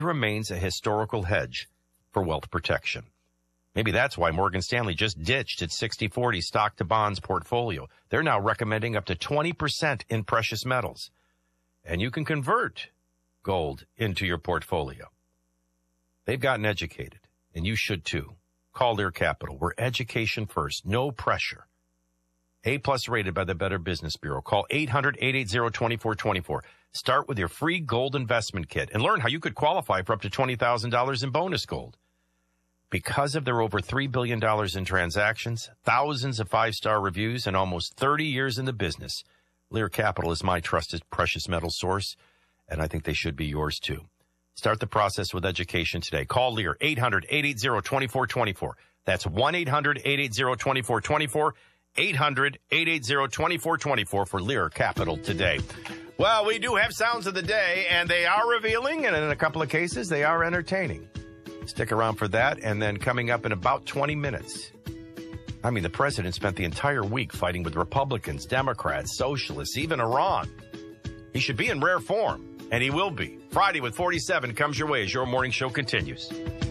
remains a historical hedge for wealth protection. Maybe that's why Morgan Stanley just ditched its 60-40 stock to bonds portfolio. They're now recommending up to 20% in precious metals. And you can convert gold into your portfolio. They've gotten educated, and you should too. Call Lear Capital. We're education first, no pressure. A-plus rated by the Better Business Bureau. Call 800-880-2424. Start with your free gold investment kit and learn how you could qualify for up to $20,000 in bonus gold. Because of their over $3 billion in transactions, thousands of five-star reviews, and almost 30 years in the business, Lear Capital is my trusted precious metal source, and I think they should be yours too. Start the process with education today. Call Lear, 800-880-2424. That's 1-800-880-2424, 800-880-2424 for Lear Capital today. Well, we do have sounds of the day, and they are revealing, and in a couple of cases, they are entertaining. Stick around for that, and then coming up in about 20 minutes. I mean, the president spent the entire week fighting with Republicans, Democrats, socialists, even Iran. He should be in rare form, and he will be. Friday with 47 comes your way as your morning show continues.